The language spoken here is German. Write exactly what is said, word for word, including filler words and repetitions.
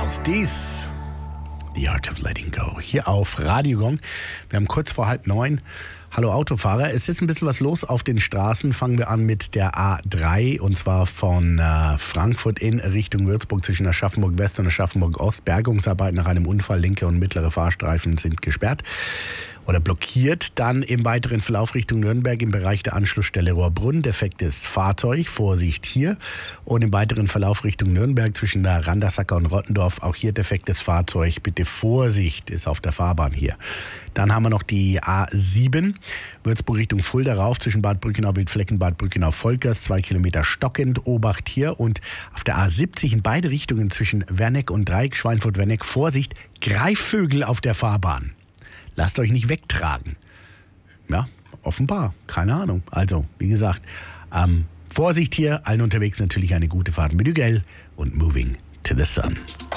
House. Dies, The Art of Letting Go, hier auf Radio Gong. Wir haben kurz vor halb neun. Hallo Autofahrer, es ist ein bisschen was los auf den Straßen. Fangen wir an mit der A drei und zwar von äh, Frankfurt in Richtung Würzburg zwischen Aschaffenburg West und Aschaffenburg Ost. Bergungsarbeiten nach einem Unfall, linke und mittlere Fahrstreifen sind gesperrt oder blockiert. Dann im weiteren Verlauf Richtung Nürnberg im Bereich der Anschlussstelle Rohrbrunn. Defektes Fahrzeug, Vorsicht hier. Und im weiteren Verlauf Richtung Nürnberg zwischen der Randersacker und Rottendorf. Auch hier defektes Fahrzeug. Bitte Vorsicht, ist auf der Fahrbahn hier. Dann haben wir noch die A sieben. Würzburg Richtung Fulda rauf zwischen Bad Brückenau, Wildflecken, Bad Brückenau, Volkers. Zwei Kilometer stockend. Obacht hier. Und auf der A siebzig in beide Richtungen zwischen Werneck und Dreieck, Schweinfurt-Werneck. Vorsicht, Greifvögel auf der Fahrbahn. Lasst euch nicht wegtragen. Ja, offenbar. Keine Ahnung. Also, wie gesagt, ähm, Vorsicht hier. Allen unterwegs natürlich eine gute Fahrt mit Hügel und Moving to the Sun.